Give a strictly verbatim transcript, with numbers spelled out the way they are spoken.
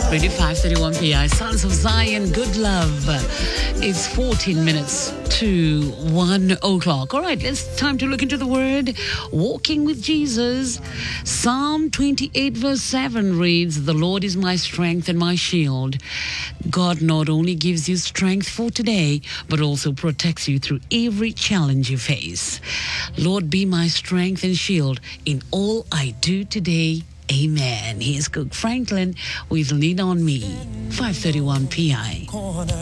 Radio five thirty-one P I, Sons of Zion, Good Love. It's fourteen minutes to one o'clock. All right, it's time to look into the Word. Walking with Jesus. Psalm twenty-eight verse seven reads, "The Lord is my strength and my shield." God not only gives you strength for today, but also protects you through every challenge you face. Lord, be my strength and shield in all I do today. Amen. Here's Cook Franklin with Lean on Me, five thirty-one P I.